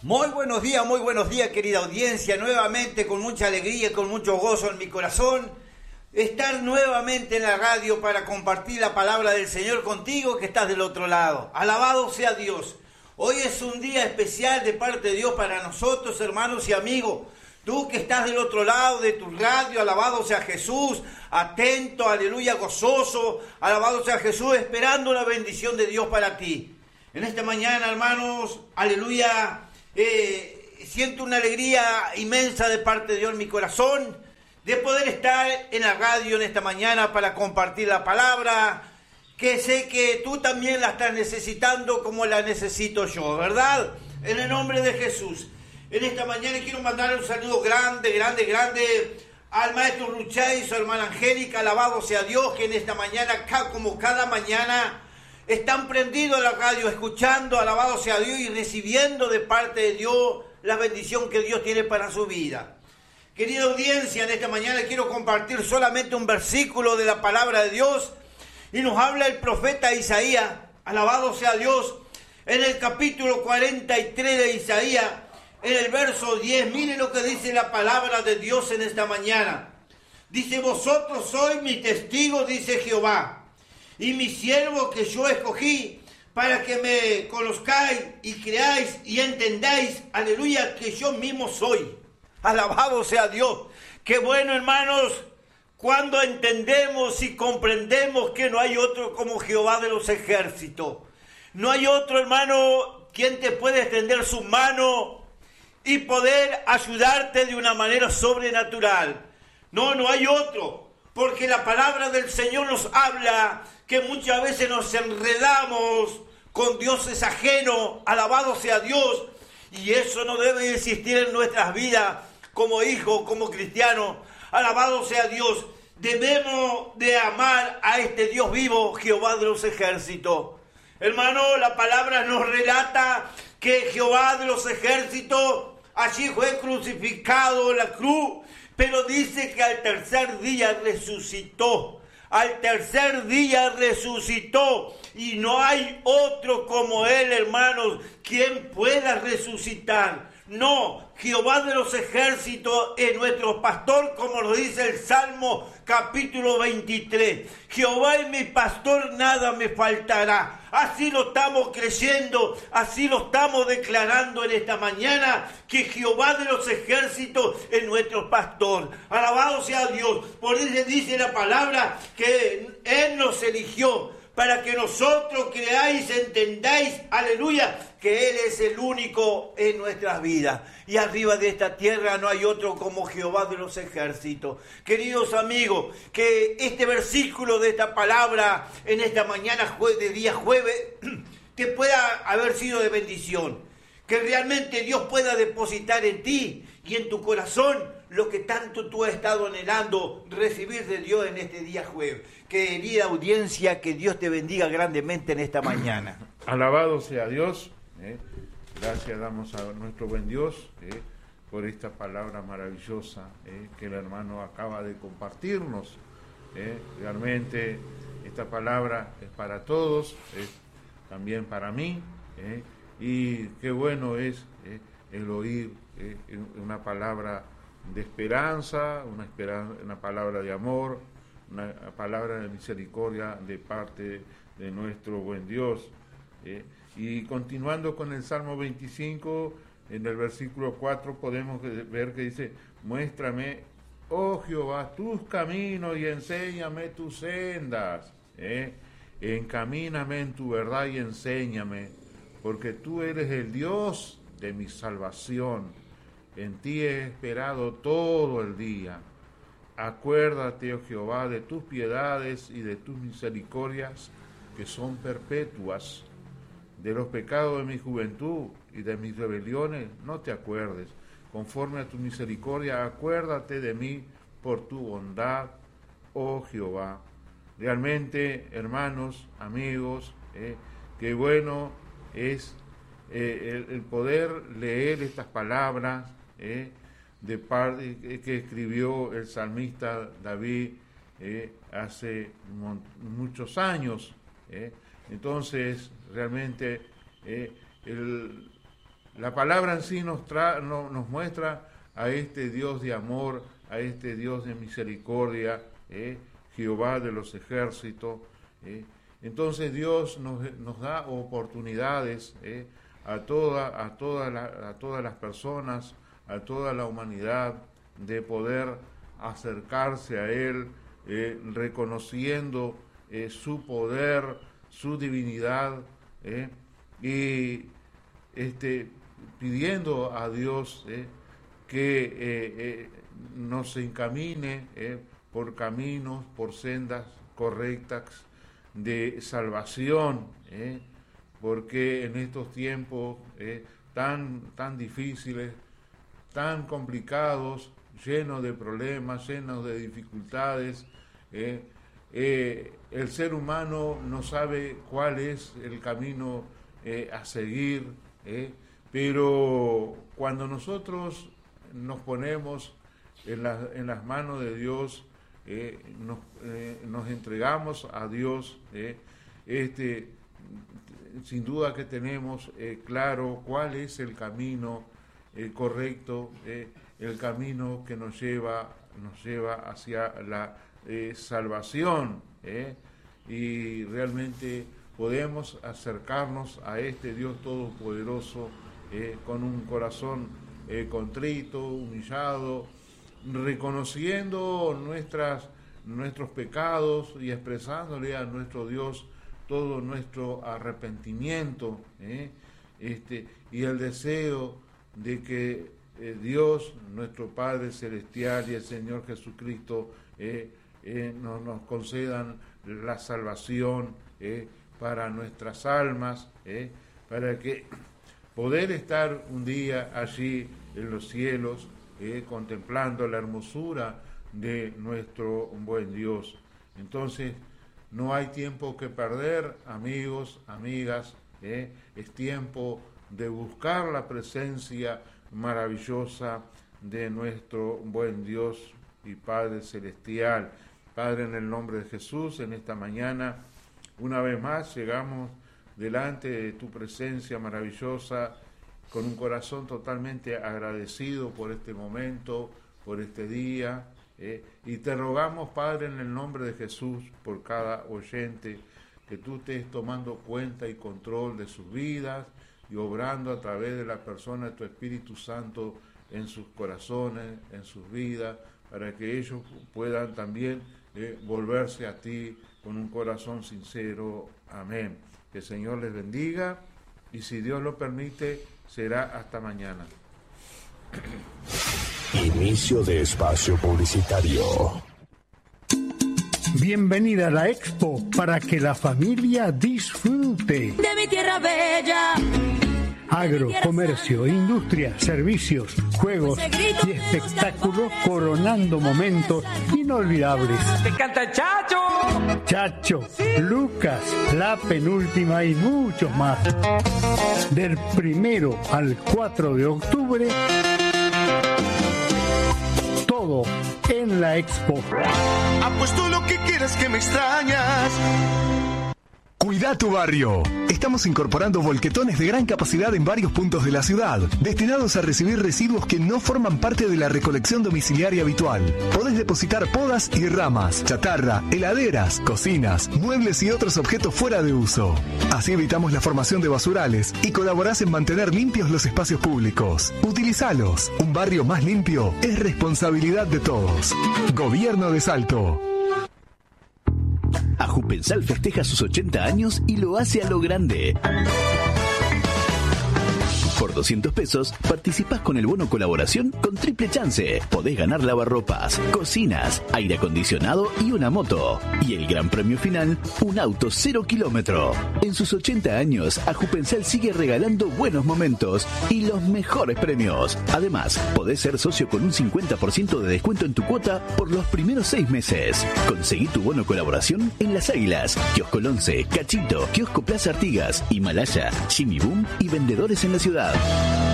Muy buenos días, querida audiencia. Nuevamente, con mucha alegría y con mucho gozo en mi corazón, estar nuevamente en la radio para compartir la palabra del Señor contigo que estás del otro lado. Alabado sea Dios. Hoy es un día especial de parte de Dios para nosotros, hermanos y amigos. Tú que estás del otro lado de tu radio, alabado sea Jesús, atento, aleluya, gozoso, alabado sea Jesús, esperando la bendición de Dios para ti. En esta mañana, hermanos, aleluya, siento una alegría inmensa de parte de Dios en mi corazón, de poder estar en la radio en esta mañana para compartir la palabra, que sé que tú también la estás necesitando como la necesito yo, ¿verdad? En el nombre de Jesús. En esta mañana quiero mandar un saludo grande al maestro Ruchay y su hermana Angélica, alabado sea Dios, que en esta mañana, como cada mañana, están prendidos a la radio, escuchando, alabado sea Dios, y recibiendo de parte de Dios la bendición que Dios tiene para su vida. Querida audiencia, en esta mañana quiero compartir solamente un versículo de la palabra de Dios, y nos habla el profeta Isaías, alabado sea Dios, en el capítulo 43 de Isaías, en el verso 10, mire lo que dice la palabra de Dios en esta mañana. Dice: vosotros sois mis testigos, dice Jehová, y mi siervo que yo escogí, para que me conozcáis y creáis y entendáis, aleluya, que yo mismo soy. Alabado sea Dios. Qué bueno, hermanos, cuando entendemos y comprendemos que no hay otro como Jehová de los ejércitos. No hay otro, hermano, quien te puede extender su mano y poder ayudarte de una manera sobrenatural. No hay otro, porque la palabra del Señor nos habla que muchas veces nos enredamos con dioses ajenos, alabado sea Dios, y eso no debe existir en nuestras vidas como hijos, como cristianos, alabado sea Dios. Debemos de amar a este Dios vivo, Jehová de los ejércitos. Hermano, la palabra nos relata que Jehová de los ejércitos allí fue crucificado en la cruz, pero dice que al tercer día resucitó. Al tercer día resucitó, y no hay otro como Él, hermanos, quien pueda resucitar. No, Jehová de los ejércitos es nuestro pastor, como lo dice el Salmo capítulo 23. Jehová es mi pastor, nada me faltará. Así lo estamos creyendo, así lo estamos declarando en esta mañana, que Jehová de los ejércitos es nuestro pastor. Alabado sea Dios. Por eso dice la palabra que Él nos eligió para que nosotros creáis, entendáis, aleluya, que Él es el único en nuestras vidas. Y arriba de esta tierra no hay otro como Jehová de los ejércitos. Queridos amigos, que este versículo de esta palabra en esta mañana de día jueves te pueda haber sido de bendición. Que realmente Dios pueda depositar en ti y en tu corazón lo que tanto tú has estado anhelando recibir de Dios en este día jueves. Querida audiencia, que Dios te bendiga grandemente en esta mañana. Alabado sea Dios. Gracias damos a nuestro buen Dios por esta palabra maravillosa que el hermano acaba de compartirnos. Realmente esta palabra es para todos, es también para mí, y qué bueno es el oír una palabra de esperanza, una palabra de amor, una palabra de misericordia de parte de nuestro buen Dios. Y continuando con el Salmo 25, en el versículo 4 podemos ver que dice: muéstrame, oh Jehová, tus caminos y enséñame tus sendas. Encamíname en tu verdad y enséñame, porque tú eres el Dios de mi salvación. En ti he esperado todo el día. Acuérdate, oh Jehová, de tus piedades y de tus misericordias, que son perpetuas. De los pecados de mi juventud y de mis rebeliones no te acuerdes. Conforme a tu misericordia, acuérdate de mí por tu bondad, oh Jehová. Realmente, hermanos, amigos, qué bueno es el poder leer estas palabras que escribió el salmista David hace muchos años. Entonces, realmente la palabra en sí nos muestra a este Dios de amor, a este Dios de misericordia, Jehová de los ejércitos. Entonces Dios nos da oportunidades a todas las personas, a toda la humanidad, de poder acercarse a Él, reconociendo su poder, su divinidad, y pidiendo a Dios que nos encamine por caminos, por sendas correctas de salvación, porque en estos tiempos tan difíciles, tan complicados, llenos de problemas, llenos de dificultades, el ser humano no sabe cuál es el camino a seguir, pero cuando nosotros nos ponemos en las manos de Dios, nos entregamos a Dios, sin duda que tenemos claro cuál es el camino correcto, el camino que nos lleva hacia la salvación, y realmente podemos acercarnos a este Dios todopoderoso con un corazón contrito, humillado, reconociendo nuestros pecados y expresándole a nuestro Dios todo nuestro arrepentimiento, y el deseo de que Dios, nuestro Padre Celestial, y el Señor Jesucristo nos concedan la salvación para nuestras almas, para que poder estar un día allí en los cielos, contemplando la hermosura de nuestro buen Dios. Entonces, no hay tiempo que perder, amigos, amigas, es tiempo de buscar la presencia maravillosa de nuestro buen Dios y Padre Celestial. Padre, en el nombre de Jesús, en esta mañana, una vez más llegamos delante de tu presencia maravillosa, con un corazón totalmente agradecido por este momento, por este día, y te rogamos, Padre, en el nombre de Jesús, por cada oyente, que tú estés tomando cuenta y control de sus vidas y obrando a través de la persona de tu Espíritu Santo en sus corazones, en sus vidas, para que ellos puedan también volverse a ti con un corazón sincero. Amén. Que el Señor les bendiga, y si Dios lo permite, será hasta mañana. Inicio de espacio publicitario. Bienvenida a la Expo para que la familia disfrute. De mi tierra bella. Agro, comercio, industria, servicios, juegos y espectáculos coronando momentos inolvidables. ¡Te canta Chacho! Chacho, Lucas, La Penúltima y muchos más. Del 1 al 4 de octubre, todo en la Expo. Apuesto lo que quieras, que me extrañas. Cuida tu barrio. Estamos incorporando volquetones de gran capacidad en varios puntos de la ciudad, destinados a recibir residuos que no forman parte de la recolección domiciliaria habitual. Podés depositar podas y ramas, chatarra, heladeras, cocinas, muebles y otros objetos fuera de uso. Así evitamos la formación de basurales y colaborás en mantener limpios los espacios públicos. Utilizalos. Un barrio más limpio es responsabilidad de todos. Gobierno de Salto. Ajupensal festeja sus 80 años y lo hace a lo grande. Por 200 pesos participás con el bono colaboración con triple chance. Podés ganar lavarropas, cocinas, aire acondicionado y una moto. Y el gran premio final, un auto 0 kilómetro. En sus 80 años, Ajupensal sigue regalando buenos momentos y los mejores premios. Además, podés ser socio con un 50% de descuento en tu cuota por los primeros 6 meses. Conseguí tu bono colaboración en Las Águilas, Kiosco 11, Cachito, Kiosco Plaza Artigas, Himalaya, Jimmy Boom y vendedores en la ciudad.